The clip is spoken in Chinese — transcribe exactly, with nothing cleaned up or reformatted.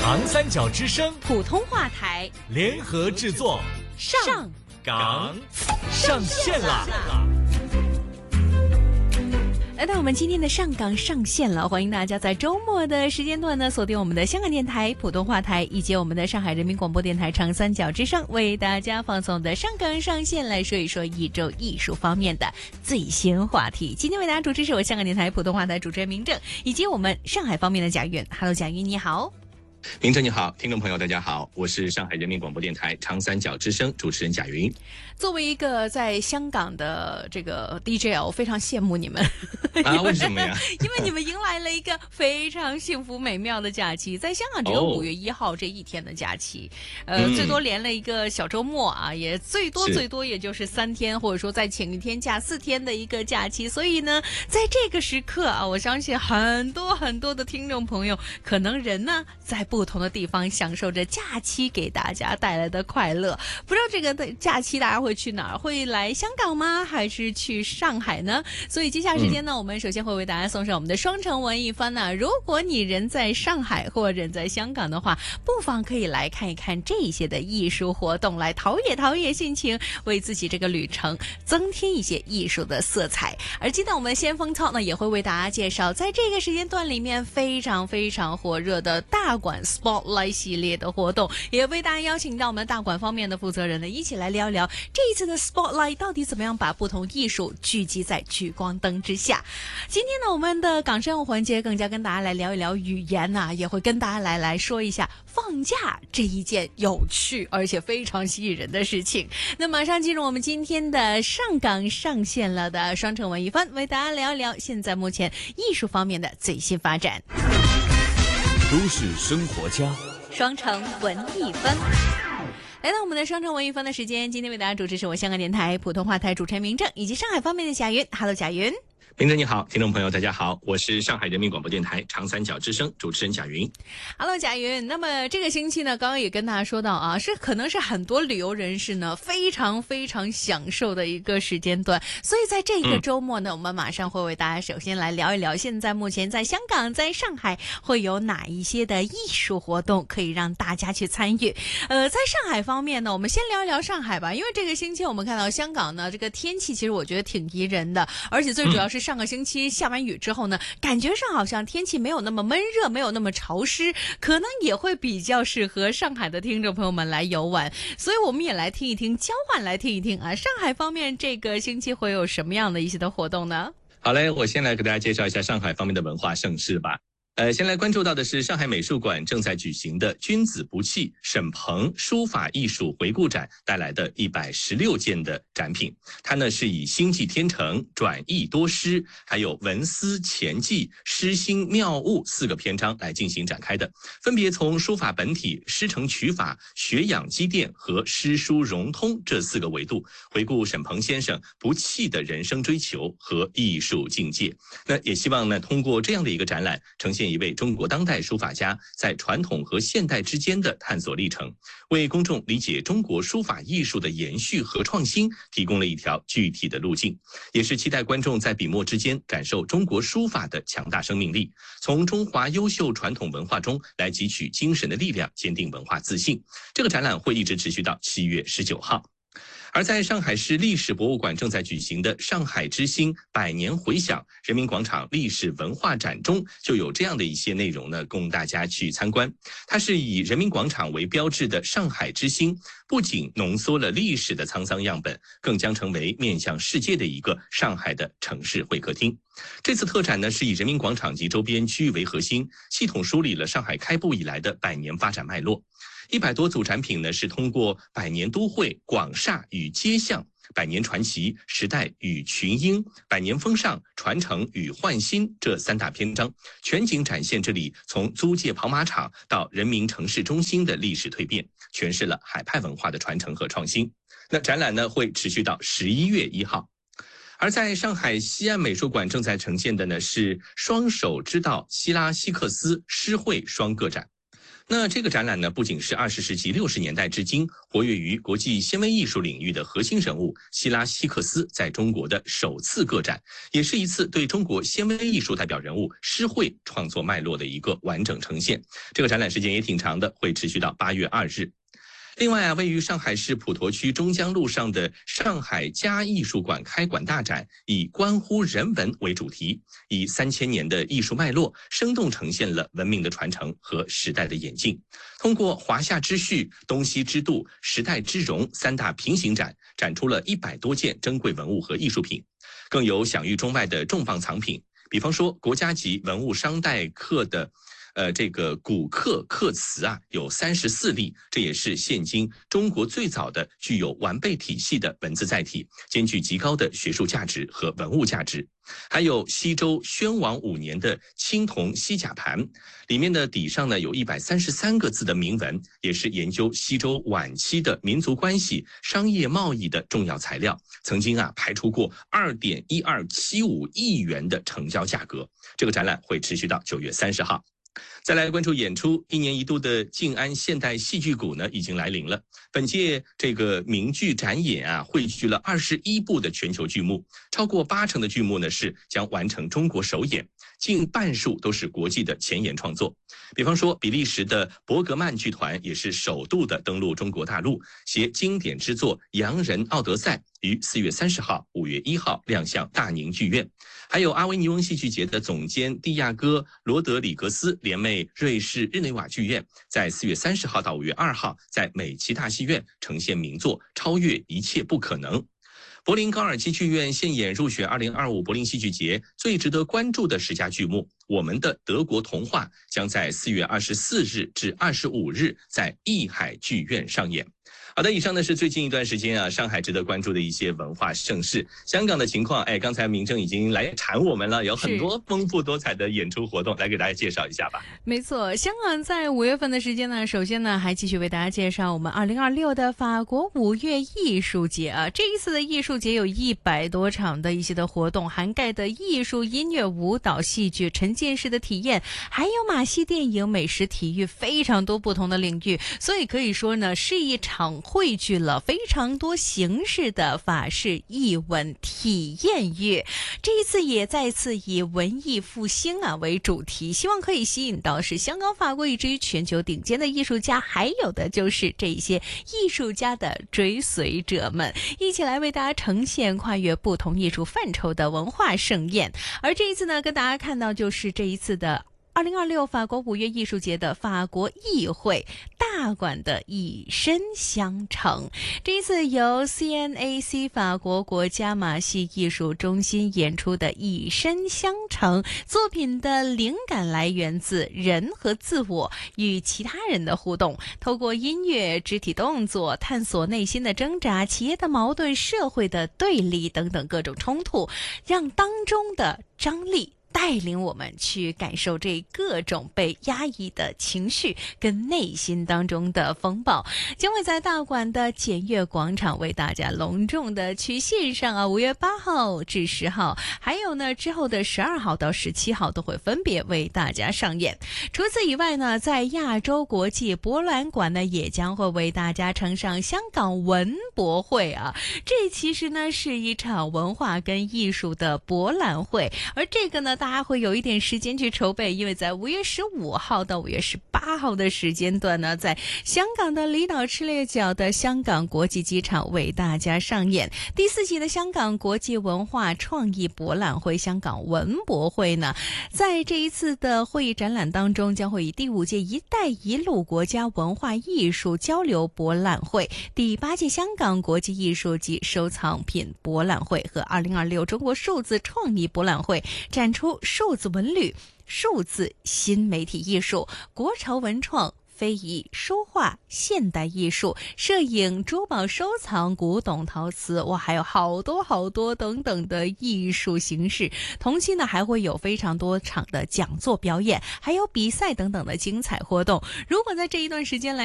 长三角之声普通话台联合制作， 上岗上线啦！ 来到我们今天的上岗上线了，欢迎大家在周末的时间段呢锁定我们的香港电台普通话台以及我们的上海人民广播电台长三角之声，为大家放送的上岗上线，来说一说一周艺术方面的最新话题。今天为大家主持是我香港电台普通话台主持人明正，以及我们上海方面的贾云。Hello， 贾云你好。 明正你好，听众朋友大家好，我是上海人民广播电台长三角之声主持人贾云。 作为一个在香港的这个 D J， 我非常羡慕你们啊，为什么呀？ 因为你们迎来了一个非常幸福美妙的假期，在香港只有五月一号这一天的假期，哦、呃、嗯，最多连了一个小周末啊，也最多最多也就是三天，或者说再请一天假四天的一个假期。所以呢，在这个时刻啊，我相信很多很多的听众朋友，可能人呢在不同的地方享受着假期给大家带来的快乐。不知道这个假期大家会去哪儿？会来香港吗？还是去上海呢？所以接下来时间呢，嗯、我们首先会为大家送上我们的双城文艺番呢。如果你人在上海或人在香港的话，不妨可以来看一看这些的艺术活动，来陶冶陶冶心情，为自己这个旅程增添一些艺术的色彩。而今天我们先锋 Talk 呢，也会为大家介绍在这个时间段里面非常非常火热的大馆 Spotlight 系列的活动，也为大家邀请到我们大馆方面的负责人呢，一起来聊聊这一次的 Spotlight 到底怎么样把不同艺术聚集在聚光灯之下。今天呢，我们的港生活环节更加跟大家来聊一聊语言啊，也会跟大家来来说一下放假这一件有趣而且非常吸引人的事情。那马上进入我们今天的上岗上线了的双城文艺番，为大家聊一聊现在目前艺术方面的最新发展。 都市生活家， 双城文艺番。来到我们的双城文艺番的时间，今天为大家主持是我香港电台普通话台主持人明正，以及上海方面的贾云。Hello， 贾云。 明正你好，听众朋友大家好，我是上海人民广播电台长三角之声主持人贾云。 Hello， 贾云。那么这个星期呢，刚刚也跟大家说到啊，是可能是很多旅游人士呢非常非常享受的一个时间段，所以在这一个周末呢、嗯，我们马上会为大家首先来聊一聊，现在目前在香港、在上海会有哪一些的艺术活动可以让大家去参与。呃，在上海方面呢，我们先聊一聊上海吧，因为这个星期我们看到香港呢，这个天气其实我觉得挺宜人的，而且最主要是上个星期下完雨之后呢，感觉上好像天气没有那么闷热，没有那么潮湿，可能也会比较适合上海的听众朋友们来游玩。所以我们也来听一听，交换来听一听啊，上海方面这个星期会有什么样的一些的活动呢？ 好嘞，我先来给大家介绍一下上海方面的文化盛事吧。呃，先来关注到的是上海美术馆正在举行的君子不器沈鹏书法艺术回顾展带来的一百十六件的展品。它呢是以星际天成、转意多诗，还有文思前记、诗心妙悟四个篇章来进行展开的，分别从书法本体、师承曲法、学养积淀和诗书融通这四个维度，回顾沈鹏先生不弃的人生追求和艺术境界。那也希望呢，通过这样的一个展览，呈现一位中国当代书法家在传统和现代之间的探索历程，为公众理解中国书法艺术的延续和创新提供了一条具体的路径，也是期待观众在笔墨之间感受中国书法的强大生命力，从中华优秀传统文化中来汲取精神的力量，坚定文化自信。这个展览会一直持续到七月十九号。而在上海市历史博物馆正在举行的上海之星百年回响人民广场历史文化展中，就有这样的一些内容呢，供大家去参观。它是以人民广场为标志的上海之星，不仅浓缩了历史的沧桑样本，更将成为面向世界的一个上海的城市会客厅。这次特展呢，是以人民广场及周边区域为核心，系统梳理了上海开埠以来的百年发展脉络。一百多组展品呢，是通过百年都会、广厦与街巷、百年传奇、时代与群英、百年风尚、传承与焕新这三大篇章，全景展现这里从租界跑马场到人民城市中心的历史蜕变，诠释了海派文化的传承和创新。那展览呢，会持续到十一月一号。而在上海西岸美术馆正在呈现的呢，是双手之道希拉希克斯诗会双个展。 那这个展览呢，不仅是二十世纪六十年代至今活跃于国际纤维艺术领域的核心人物希拉希克斯在中国的首次个展，也是一次对中国纤维艺术代表人物诗绘创作脉络的一个完整呈现。这个展览时间也挺长的，会持续到八月二日。另外啊，位于上海市普陀区中江路上的上海嘉艺术馆开馆大展，以关乎人文为主题，以三千年的艺术脉络，生动呈现了文明的传承和时代的演进。通过华夏之序、东西之度、时代之融三大平行展，展出了一百多件珍贵文物和艺术品，更有享誉中外的重磅藏品，比方说国家级文物商代刻的。呃，这个古刻刻瓷啊，有三十四例，这也是现今中国最早的具有完备体系的文字载体，兼具极高的学术价值和文物价值。还有西周宣王五年的青铜西甲盘，里面的底上呢有一百三十三个字的铭文，也是研究西周晚期的民族关系、商业贸易的重要材料。曾经啊排出过二点一二七五亿元的成交价格。这个展览会持续到九月三十号。再来关注演出，一年一度的静安现代戏剧谷呢已经来临了。本届这个名剧展演啊，汇聚了二十一部的全球剧目，超过八成的剧目呢是将完成中国首演，近半数都是国际的前沿创作。比方说，比利时的伯格曼剧团也是首度的登陆中国大陆，携经典之作《洋人奥德赛》于四月三十号、五月一号亮相大宁剧院。还有阿维尼翁戏剧节的总监蒂亚戈·罗德里格斯联袂瑞士日内瓦剧院，在四月三十号到五月二号在美琪大戏院呈现名作《超越一切不可能》。柏林高尔基剧院现演入选二零二五柏林戏剧节最值得关注的十佳剧目，我们的德国童话将在四月二十四日至二十五日在艺海剧院上演。好的，以上呢是最近一段时间啊，上海值得关注的一些文化盛事。香港的情况，哎，刚才明正已经来缠我们了，有很多丰富多彩的演出活动，来给大家介绍一下吧。 没错，香港在五月份的时间呢，首先呢还继续为大家介绍我们二零二六的法国五月艺术节啊。这一次的艺术节有一百多场的一些的活动，涵盖的艺术、音乐、舞蹈、戏剧、沉浸式的体验，还有马戏、电影、美食、体育，非常多不同的领域，所以可以说呢是一场汇聚了非常多形式的法式艺文体验月。这一次也再次以文艺复兴啊为主题，希望可以吸引到是香港、法国以至于全球顶尖的艺术家，还有的就是这些艺术家的追随者们，一起来为大家呈现跨越不同艺术范畴的文化盛宴。而这一次呢，跟大家看到就是这一次的二零二六法国五月艺术节的法国艺会大馆的以身相承。这一次由 C N A C 法国国家马戏艺术中心演出的以身相承作品的灵感来源自人和自我与其他人的互动，透过音乐、肢体动作探索内心的挣扎、企业的矛盾、社会的对立等等各种冲突，让当中的张力带领我们去感受这各种被压抑的情绪跟内心当中的风暴，将会在大馆的检阅广场为大家隆重的去献上啊！五月八号至十号，还有呢之后的十二号到十七号都会分别为大家上演。除此以外呢，在亚洲国际博览馆呢也将会为大家呈上香港文博会啊！这其实呢是一场文化跟艺术的博览会，而这个呢大家会有一点时间去筹备，因为在五月十五号到五月十八号的时间段呢，在香港的离岛赤鬣角的香港国际机场为大家上演第四期的香港国际文化创意博览会香港文博会呢。在这一次的会议展览当中，将会以第五届一带一路国家文化艺术交流博览会、第八届香港国际艺术及收藏品博览会和二零二六中国数字创意博览会展出数字文旅、数字新媒体艺术、国潮文创、非遗、书画、现代艺术、摄影、珠宝收藏、古董陶瓷，哇，还有好多好多等等的艺术形式。同期呢，还会有非常多场的讲座表演，还有比赛等等的精彩活动。如果在这一段时间来